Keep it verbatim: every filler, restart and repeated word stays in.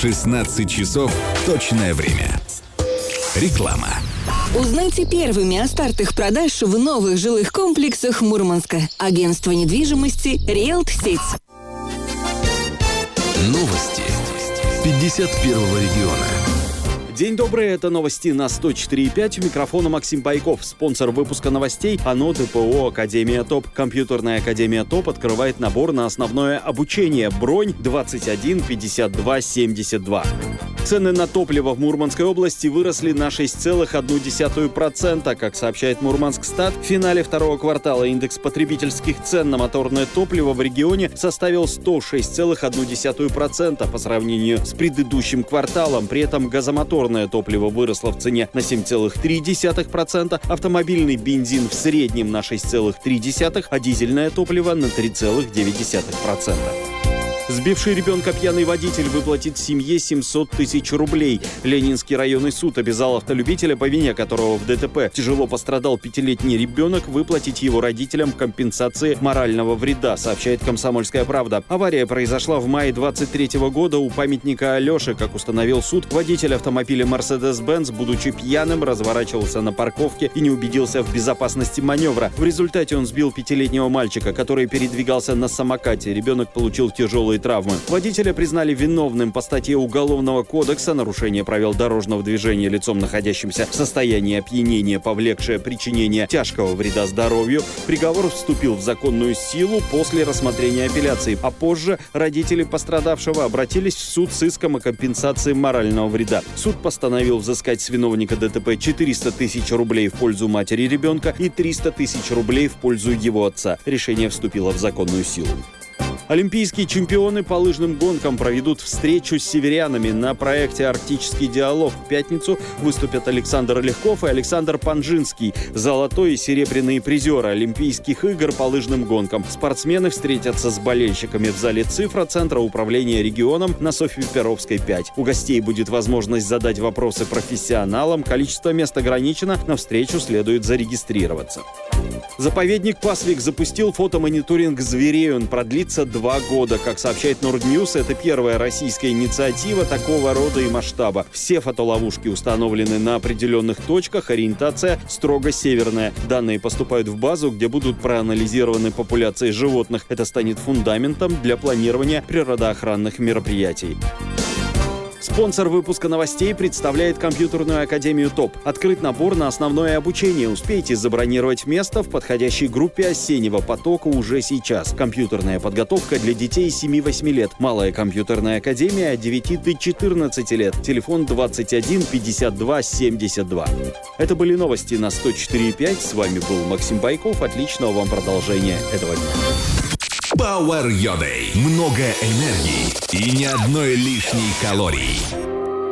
шестнадцать часов точное время. Реклама. Узнайте первыми о стартах продаж в новых жилых комплексах Мурманска. Агентство недвижимости «Риэлт-Сеть». Новости пятьдесят первого региона. День добрый, это новости на сто четыре и пять. У микрофона Максим Байков. Спонсор выпуска новостей АНО ТПО Академия ТОП. Компьютерная Академия ТОП открывает набор на основное обучение. Бронь двадцать один пятьдесят два семьдесят два. Цены на топливо в Мурманской области выросли на шесть целых одну десятую процента. Как сообщает Мурманскстат, в финале второго квартала индекс потребительских цен на моторное топливо в регионе составил сто шесть целых одну десятую процента по сравнению с предыдущим кварталом. При этом газомоторное топливо выросло в цене на семь целых три десятых процента, автомобильный бензин в среднем на шесть целых три десятых процента, а дизельное топливо на три целых девять десятых процента. Сбивший ребенка пьяный водитель выплатит семье семьсот тысяч рублей. Ленинский районный суд обязал автолюбителя, по вине которого в ДТП тяжело пострадал пятилетний ребенок, выплатить его родителям компенсации морального вреда, сообщает «Комсомольская правда». Авария произошла в мае двадцать третьего года у памятника Алёше. Как установил суд, водитель автомобиля Mercedes-Benz, будучи пьяным, разворачивался на парковке и не убедился в безопасности маневра. В результате он сбил пятилетнего мальчика, который передвигался на самокате. Ребенок получил тяжелые травмы. Водителя признали виновным по статье Уголовного кодекса «Нарушение правил дорожного движения лицом, находящимся в состоянии опьянения, повлекшее причинение тяжкого вреда здоровью». Приговор вступил в законную силу после рассмотрения апелляции, а позже родители пострадавшего обратились в суд с иском о компенсации морального вреда. Суд постановил взыскать с виновника ДТП четыреста тысяч рублей в пользу матери ребенка и триста тысяч рублей в пользу его отца. Решение вступило в законную силу. Олимпийские чемпионы по лыжным гонкам проведут встречу с северянами на проекте «Арктический диалог». В пятницу выступят Александр Легков и Александр Панжинский, золотой и серебряные призеры Олимпийских игр по лыжным гонкам. Спортсмены встретятся с болельщиками в зале «Цифра» Центра управления регионом на Софьи Перовской, пять. У гостей будет возможность задать вопросы профессионалам. Количество мест ограничено, на встречу следует зарегистрироваться. Заповедник Пасвик запустил фотомониторинг зверей. Он продлится два года. Как сообщает Нордньюз, это первая российская инициатива такого рода и масштаба. Все фотоловушки установлены на определенных точках, ориентация строго северная. Данные поступают в базу, где будут проанализированы популяции животных. Это станет фундаментом для планирования природоохранных мероприятий. Спонсор выпуска новостей представляет Компьютерную Академию ТОП. Открыт набор на основное обучение. Успейте забронировать место в подходящей группе осеннего потока уже сейчас. Компьютерная подготовка для детей семи-восьми лет. Малая компьютерная академия от девяти до четырнадцати лет. Телефон двадцать один пятьдесят два семьдесят два. Это были новости на сто четыре и пять. С вами был Максим Байков. Отличного вам продолжения этого дня. Power Your Day. Много энергии и ни одной лишней калории.